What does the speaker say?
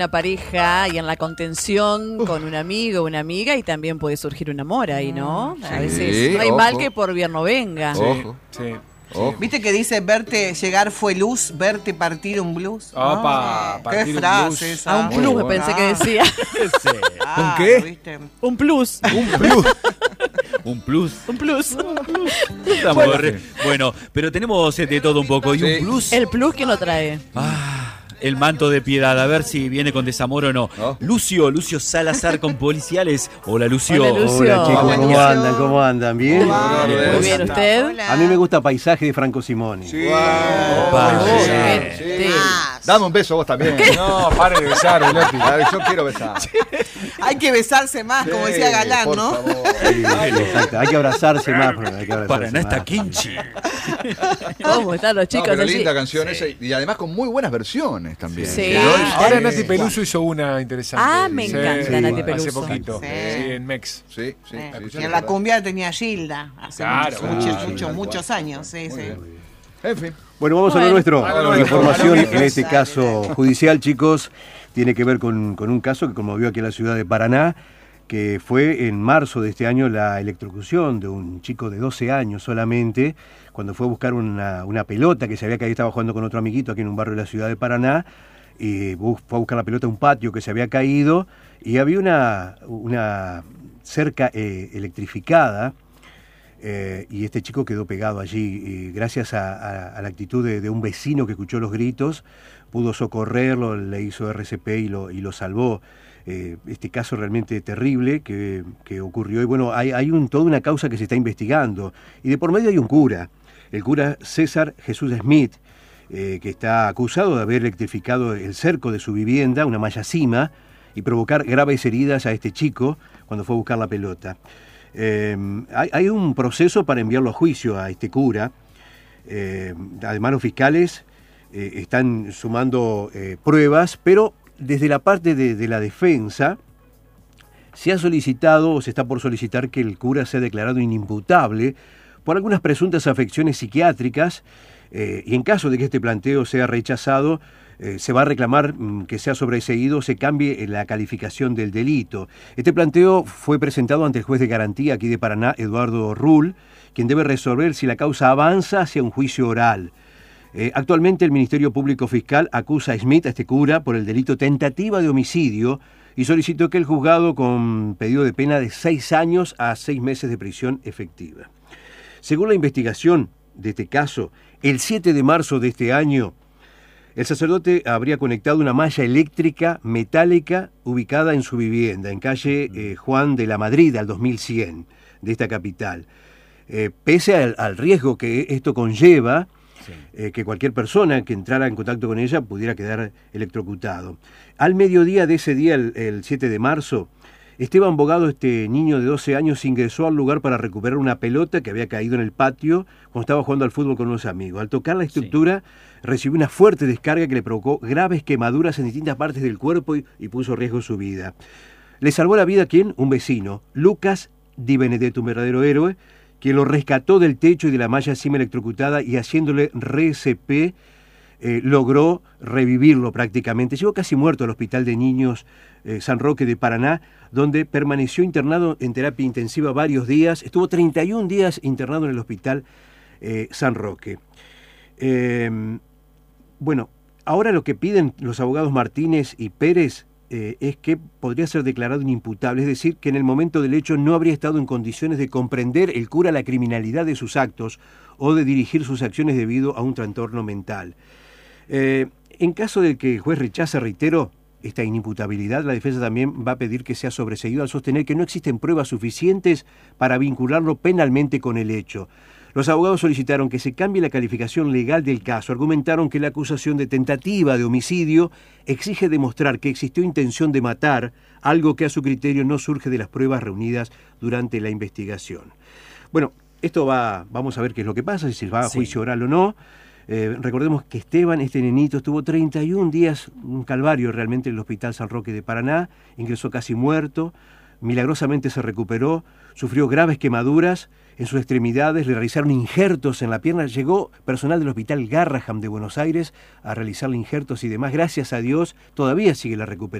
La pareja y en la contención con un amigo, una amiga, y también puede surgir un amor ahí, ¿no? A veces no hay mal que por bien no venga. Ojo. Sí. Ojo. ¿Viste que dice verte llegar fue luz, verte partir un blues? Opa, partir qué un frase blues. esa. A un plus Muy pensé bueno. que decía. Ah, ¿Un qué? ¿viste? Un plus. Un plus. Un plus. Un plus. Bueno, pero tenemos de todo un poco. Y Sí. un plus. El plus que lo trae. El manto de piedad, a ver si viene con desamor o no. ¿No? Lucio Salazar con policiales. Hola, Lucio. Hola, Lucio. Hola chicos, Hola, ¿cómo Lucio. andan? ¿Cómo andan? ¿Bien? Muy bien, ¿usted? Hola. A mí me gusta Paisaje de Franco Simoni. Sí. Opa, Oh, sí. este. Dame un beso vos también. No, pare de besar, Velotti. A ver, yo quiero besar. Hay que besarse más, como decía Galán, por ¿no? favor. Sí, exacto. Hay que abrazarse más. Hay que abrazarse Paraná está más. Kinchi. ¿Cómo están los No, chicos? pero allí? linda canción esa y además con muy buenas versiones también. Sí. Ahora Nati Peluso hizo una interesante. Ah, me encanta Nati Peluso. Hace poquito. Sí. Sí, en Mex. Sí, sí. Eh, sí, y sí, en es la verdad. cumbia tenía Gilda, hace Claro, muchos años. Sí, Muy sí. bien. En fin. Bueno, vamos a lo Bueno. nuestro. A lo nuestro, Información, a lo en este nuestro. caso judicial, chicos, tiene que ver con un caso que conmovió aquí en la ciudad de Paraná, que fue en marzo de este año la electrocución de un chico de 12 años solamente, cuando fue a buscar una pelota que se había caído, estaba jugando con otro amiguito aquí en un barrio de la ciudad de Paraná, y fue a buscar la pelota a un patio que se había caído, y había una cerca electrificada, y este chico quedó pegado allí. Y gracias a la actitud de un vecino que escuchó los gritos, pudo socorrerlo, le hizo RCP y lo salvó. Este caso realmente terrible que ocurrió. Y bueno, hay toda una causa que se está investigando. Y de por medio hay un cura, el cura César Jesús Smith, que está acusado de haber electrificado el cerco de su vivienda, una malla cima, y provocar graves heridas a este chico cuando fue a buscar la pelota. Hay un proceso para enviarlo a juicio a este cura. Además, los fiscales están sumando pruebas, pero desde la parte de la defensa se ha solicitado o se está por solicitar que el cura sea declarado inimputable por algunas presuntas afecciones psiquiátricas, y en caso de que este planteo sea rechazado, se va a reclamar que sea sobreseído, se cambie la calificación del delito. Este planteo fue presentado ante el juez de garantía aquí de Paraná, Eduardo Rull, quien debe resolver si la causa avanza hacia un juicio oral. Actualmente el Ministerio Público Fiscal acusa a Smith, a este cura, por el delito tentativa de homicidio y solicitó que el juzgado con pedido de pena de 6 años a 6 meses de prisión efectiva. Según la investigación de este caso, el 7 de marzo de este año, el sacerdote habría conectado una malla eléctrica metálica ubicada en su vivienda, en calle Juan de la Madrid, al 2100 de esta capital. Pese al riesgo que esto conlleva, que cualquier persona que entrara en contacto con ella pudiera quedar electrocutado. Al mediodía de ese día, el 7 de marzo, Esteban Bogado, este niño de 12 años, ingresó al lugar para recuperar una pelota que había caído en el patio cuando estaba jugando al fútbol con unos amigos. Al tocar la estructura, recibió una fuerte descarga que le provocó graves quemaduras en distintas partes del cuerpo y puso en riesgo su vida. Le salvó la vida, ¿quién? Un vecino, Lucas Di Benedetto, un verdadero héroe, que lo rescató del techo y de la malla cima electrocutada y haciéndole RCP, logró revivirlo prácticamente. Llegó casi muerto al Hospital de Niños San Roque de Paraná, donde permaneció internado en terapia intensiva varios días. Estuvo 31 días internado en el Hospital San Roque. Bueno, ahora lo que piden los abogados Martínez y Pérez es que podría ser declarado inimputable, es decir, que en el momento del hecho no habría estado en condiciones de comprender el cura la criminalidad de sus actos o de dirigir sus acciones debido a un trastorno mental. En caso de que el juez rechace, reitero, esta inimputabilidad, la defensa también va a pedir que sea sobreseído al sostener que no existen pruebas suficientes para vincularlo penalmente con el hecho. Los abogados solicitaron que se cambie la calificación legal del caso. Argumentaron que la acusación de tentativa de homicidio exige demostrar que existió intención de matar, algo que a su criterio no surge de las pruebas reunidas durante la investigación. Bueno, esto vamos a ver qué es lo que pasa, si se va a juicio oral o no. Recordemos que Esteban, este nenito, estuvo 31 días, un calvario realmente, en el Hospital San Roque de Paraná, ingresó casi muerto, milagrosamente se recuperó, sufrió graves quemaduras en sus extremidades, le realizaron injertos en la pierna, llegó personal del Hospital Garraham de Buenos Aires a realizarle injertos y demás. Gracias a Dios todavía sigue la recuperación.